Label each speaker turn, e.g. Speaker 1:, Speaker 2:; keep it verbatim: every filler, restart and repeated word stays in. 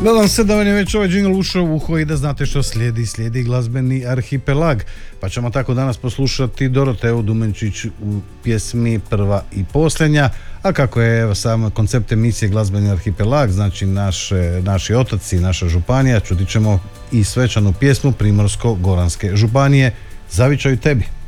Speaker 1: Nadam se da vam je već ovaj džingl ušao u uho i da znate što slijedi. Slijedi glazbeni arhipelag. Pa ćemo tako danas poslušati Doroteu Dumenčić u pjesmi Prva i posljednja. A kako je evo, sam koncept emisije glazbeni arhipelag, znači naše, naši otoci, naša županija, čutit ćemo i svečanu pjesmu Primorsko-goranske županije Zavičaju tebi.